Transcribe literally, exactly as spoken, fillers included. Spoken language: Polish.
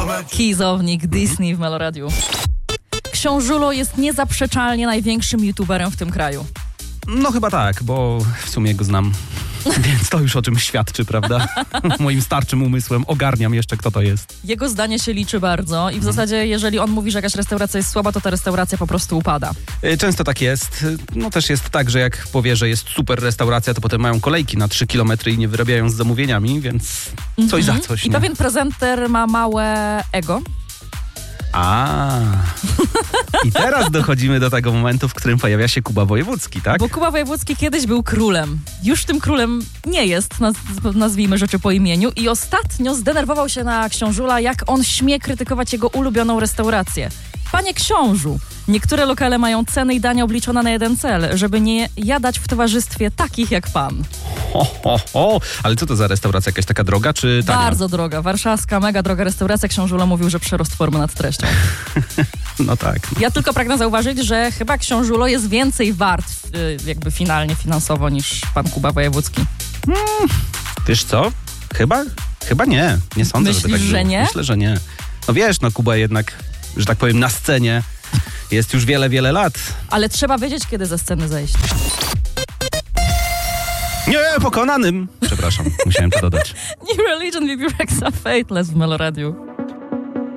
Kizownik Disney w Meloradiu. Książulo jest niezaprzeczalnie największym youtuberem w tym kraju. No chyba tak, bo w sumie go znam. Więc to już o czym świadczy, prawda? Moim starczym umysłem ogarniam jeszcze, kto to jest. Jego zdanie się liczy bardzo i w zasadzie jeżeli on mówi, że jakaś restauracja jest słaba, to ta restauracja po prostu upada. Często tak jest. No też jest tak, że jak powie, że jest super restauracja, to potem mają kolejki na trzy kilometry i nie wyrabiają z zamówieniami, więc coś Mhm. za coś. I nie? pewien prezenter ma małe ego. A. I teraz dochodzimy do tego momentu, w którym pojawia się Kuba Wojewódzki, tak? Bo Kuba Wojewódzki kiedyś był królem. Już tym królem nie jest, naz- nazwijmy rzeczy po imieniu. I ostatnio zdenerwował się na książula, jak on śmie krytykować jego ulubioną restaurację. Panie książu, niektóre lokale mają ceny i dania obliczone na jeden cel, żeby nie jadać w towarzystwie takich jak pan. Ho, ho, ho. Ale co to za restauracja? Jakaś taka droga czy tania? Bardzo droga, warszawska, mega droga restauracja. Książula mówił, że przerost formy nad treścią. No tak. Ja tylko pragnę zauważyć, że chyba książulo jest więcej wart y, jakby finalnie finansowo niż pan Kuba Wojewódzki. Hmm. Wiesz co? Chyba? Chyba nie. Nie sądzę, Myślisz, żeby tak było. że nie? Myślę, że nie. No wiesz, no Kuba jednak, że tak powiem, na scenie jest już wiele, wiele lat. Ale trzeba wiedzieć, kiedy ze sceny zejść. Nie, pokonanym. Przepraszam, musiałem to dodać. New Religion, Bibi Rexa, Fateless w Meloradiu.